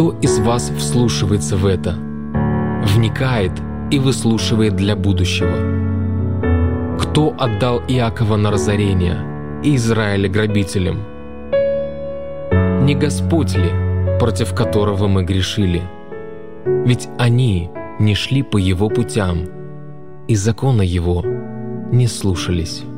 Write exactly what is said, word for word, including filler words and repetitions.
Кто из вас вслушивается в это, вникает и выслушивает для будущего? Кто отдал Иакова на разорение и Израиля грабителям? Не Господь ли, против которого мы грешили? Ведь они не шли по Его путям, и закона Его не слушались.